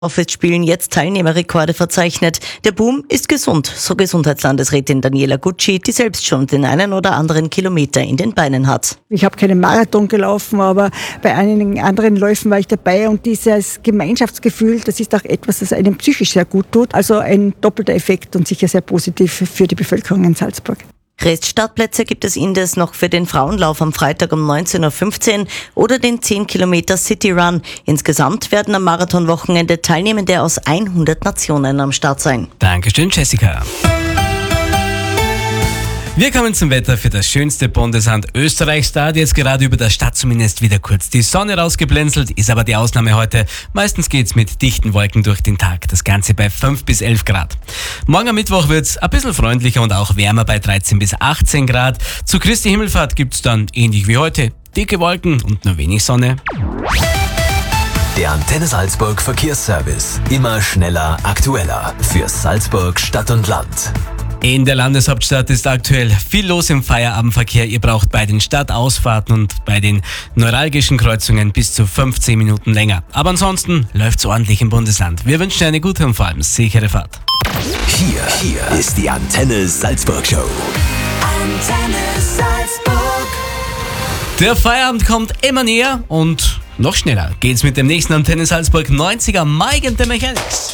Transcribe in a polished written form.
Office-Spielen jetzt Teilnehmerrekorde verzeichnet. Der Boom ist gesund, so Gesundheitslandesrätin Daniela Gucci, die selbst schon den einen oder anderen Kilometer in den Beinen hat. Ich habe keinen Marathon gelaufen, aber bei einigen anderen Läufen war ich dabei und dieses Gemeinschaftsgefühl, das ist auch etwas, das einem psychisch sehr gut tut. Also ein doppelter Effekt und sicher sehr positiv für die Bevölkerung in Salzburg. Reststartplätze gibt es indes noch für den Frauenlauf am Freitag um 19.15 Uhr oder den 10 Kilometer City Run. Insgesamt werden am Marathonwochenende Teilnehmende aus 100 Nationen am Start sein. Dankeschön, Jessica. Wir kommen zum Wetter für das schönste Bundesland Österreichs. Da hat jetzt gerade über der Stadt zumindest wieder kurz die Sonne rausgeblinzelt, ist aber die Ausnahme heute. Meistens geht's mit dichten Wolken durch den Tag. Das Ganze bei 5 bis 11 Grad. Morgen am Mittwoch wird's ein bisschen freundlicher und auch wärmer bei 13 bis 18 Grad. Zu Christi Himmelfahrt gibt's dann ähnlich wie heute dicke Wolken und nur wenig Sonne. Der Antenne Salzburg Verkehrsservice. Immer schneller, aktueller. Für Salzburg, Stadt und Land. In der Landeshauptstadt ist aktuell viel los im Feierabendverkehr. Ihr braucht bei den Stadtausfahrten und bei den neuralgischen Kreuzungen bis zu 15 Minuten länger. Aber ansonsten läuft's ordentlich im Bundesland. Wir wünschen eine gute und vor allem sichere Fahrt. Hier ist die Antenne Salzburg Show. Antenne Salzburg. Der Feierabend kommt immer näher und noch schneller geht's mit dem nächsten Antenne Salzburg 90er Mike and the Mechanics.